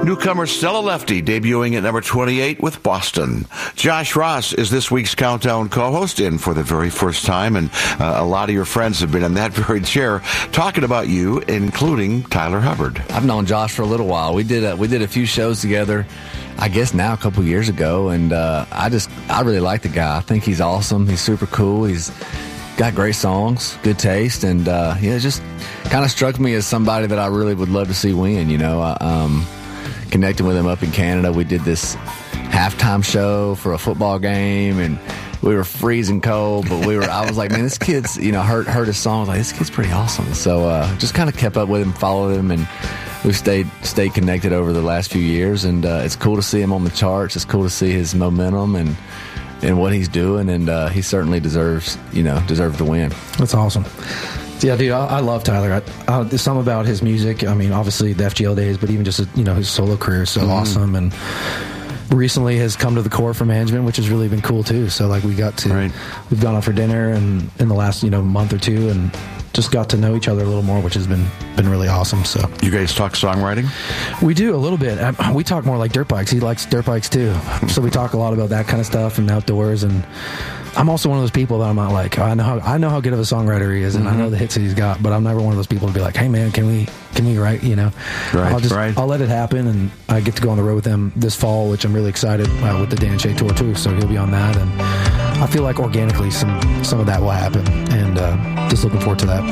Newcomer Stella Lefty debuting at number 28 with Boston. Josh Ross is this week's Countdown co-host in for the very first time, and a lot of your friends have been in that very chair talking about you, including Tyler Hubbard. I've known Josh for a little while. We did a few shows together, I guess now a couple years ago, and I really like the guy. I think he's awesome. He's super cool. He's got great songs, good taste, and it just kind of struck me as somebody that I really would love to see win. Connecting with him up in Canada, we did this halftime show for a football game, and we were freezing cold, but I was like, man, this kid's, heard his song. I was like, this kid's pretty awesome. So just kind of kept up with him, followed him, and we've stayed connected over the last few years, and it's cool to see him on the charts. It's cool to see his momentum and what he's doing, and he certainly deserves to win. That's awesome. Yeah, dude, I love Tyler. There's something about his music. I mean, obviously the FGL days, but even just his solo career is so awesome, and recently has come to the core for management, which has really been cool too. So like we've gone out for dinner and in the last month or two, and just got to know each other a little more, which has been really awesome. So you guys talk songwriting? We do a little bit. We talk more like dirt bikes. He likes dirt bikes too, so we talk a lot about that kind of stuff and outdoors. And I'm also one of those people that I'm not like, I know how good of a songwriter he is, and I know the hits that he's got, but I'm never one of those people to be like, hey man, can we write? I'll let it happen, and I get to go on the road with him this fall, which I'm really excited with the Dan Shea tour too. So he'll be on that, and I feel like organically some of that will happen, and just looking forward to that.